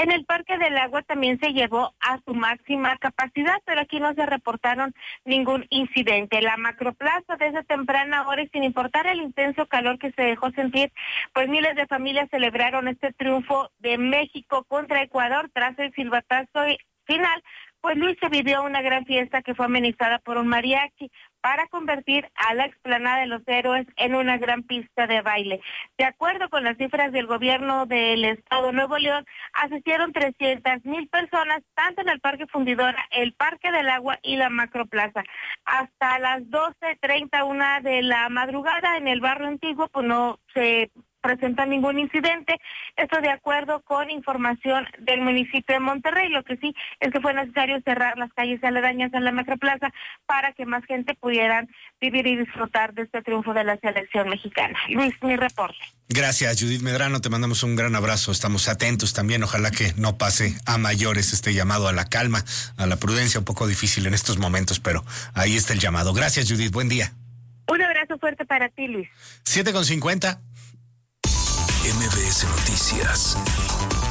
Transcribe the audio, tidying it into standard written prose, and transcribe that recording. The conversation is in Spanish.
En el Parque del Agua también se llevó a su máxima capacidad, pero aquí no se reportaron ningún incidente. La Macroplaza desde temprana hora y sin importar el intenso calor que se dejó sentir, pues miles de familias celebraron este triunfo de México contra Ecuador tras el silbatazo final. Pues Luis, se vivió una gran fiesta que fue amenizada por un mariachi para convertir a la explanada de los héroes en una gran pista de baile. De acuerdo con las cifras del gobierno del estado de Nuevo León, asistieron 300,000 personas, tanto en el Parque Fundidora, el Parque del Agua y la Macroplaza. Hasta las 12:31 de la madrugada en el barrio antiguo, pues no se presenta ningún incidente. Esto de acuerdo con información del municipio de Monterrey. Lo que sí es que fue necesario cerrar las calles aledañas a la Macroplaza para que más gente pudieran vivir y disfrutar de este triunfo de la selección mexicana. Luis, mi reporte. Gracias, Judith Medrano, te mandamos un gran abrazo, estamos atentos también, ojalá que no pase a mayores este llamado a la calma, a la prudencia, un poco difícil en estos momentos, pero ahí está el llamado. Gracias, Judith, buen día. Un abrazo fuerte para ti, Luis. 7:50. MBS Noticias.